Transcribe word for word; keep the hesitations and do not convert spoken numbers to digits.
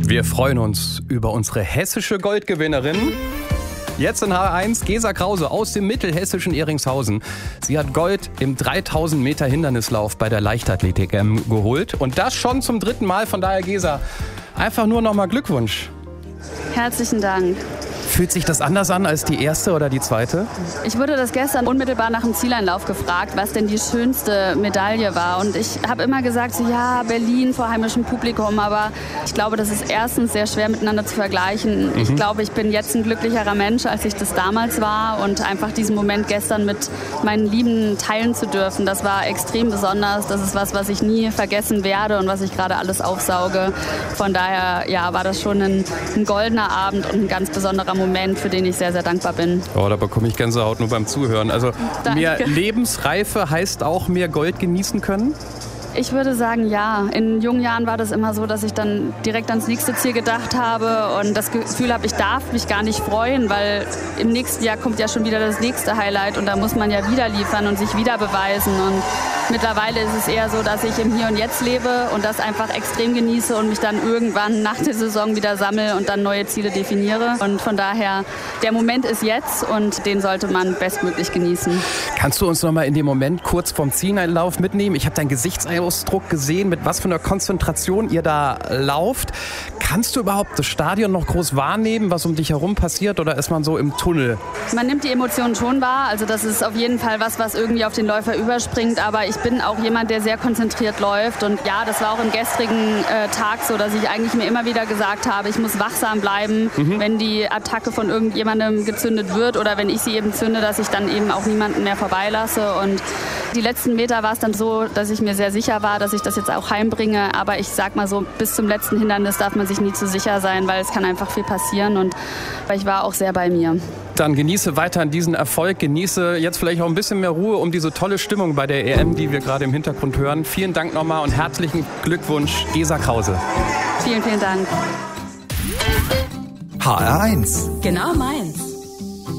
Wir freuen uns über unsere hessische Goldgewinnerin. Jetzt in H eins Gesa Krause aus dem mittelhessischen Ehringshausen. Sie hat Gold im dreitausend Meter Hindernislauf bei der Leichtathletik-E M geholt. Und das schon zum dritten Mal. Von daher, Gesa, einfach nur nochmal Glückwunsch. Herzlichen Dank. Fühlt sich das anders an als die erste oder die zweite? Ich wurde das gestern unmittelbar nach dem Zieleinlauf gefragt, was denn die schönste Medaille war. Und ich habe immer gesagt, so, ja, Berlin vor heimischem Publikum. Aber ich glaube, das ist erstens sehr schwer miteinander zu vergleichen. Mhm. Ich glaube, ich bin jetzt ein glücklicherer Mensch, als ich das damals war. Und einfach diesen Moment gestern mit meinen Lieben teilen zu dürfen, das war extrem besonders. Das ist was, was ich nie vergessen werde und was ich gerade alles aufsauge. Von daher ja, war das schon ein, ein goldener Abend und ein ganz besonderer Moment. Moment, für den ich sehr, sehr dankbar bin. Oh, da bekomme ich Gänsehaut nur beim Zuhören. Also Danke. Mehr Lebensreife heißt auch mehr Gold genießen können? Ich würde sagen, ja. In jungen Jahren war das immer so, dass ich dann direkt ans nächste Ziel gedacht habe und das Gefühl habe, ich darf mich gar nicht freuen, weil im nächsten Jahr kommt ja schon wieder das nächste Highlight und da muss man ja wieder liefern und sich wieder beweisen. Und mittlerweile ist es eher so, dass ich im Hier und Jetzt lebe und das einfach extrem genieße und mich dann irgendwann nach der Saison wieder sammle und dann neue Ziele definiere. Und von daher, der Moment ist jetzt und den sollte man bestmöglich genießen. Kannst du uns noch mal in dem Moment kurz vom Zieleinlauf mitnehmen? Ich habe deinen Gesichtsausdruck gesehen, mit was für einer Konzentration ihr da lauft. Kannst du überhaupt das Stadion noch groß wahrnehmen, was um dich herum passiert, oder ist man so im Tunnel? Man nimmt die Emotionen schon wahr. Also das ist auf jeden Fall was, was irgendwie auf den Läufer überspringt. Aber ich bin auch jemand, der sehr konzentriert läuft. Und ja, das war auch im gestrigen äh, Tag so, dass ich eigentlich mir immer wieder gesagt habe, ich muss wachsam bleiben, mhm. wenn die Attacke von irgendjemandem gezündet wird oder wenn ich sie eben zünde, dass ich dann eben auch niemanden mehr vorbeilasse. Und die letzten Meter war es dann so, dass ich mir sehr sicher war, dass ich das jetzt auch heimbringe. Aber ich sag mal so, bis zum letzten Hindernis darf man sich nie zu sicher sein, weil es kann einfach viel passieren. Und ich war auch sehr bei mir. Dann genieße weiterhin diesen Erfolg, genieße jetzt vielleicht auch ein bisschen mehr Ruhe um diese tolle Stimmung bei der E M, die wir gerade im Hintergrund hören. Vielen Dank nochmal und herzlichen Glückwunsch, Gesa Krause. Vielen, vielen Dank. H R eins. Genau meins.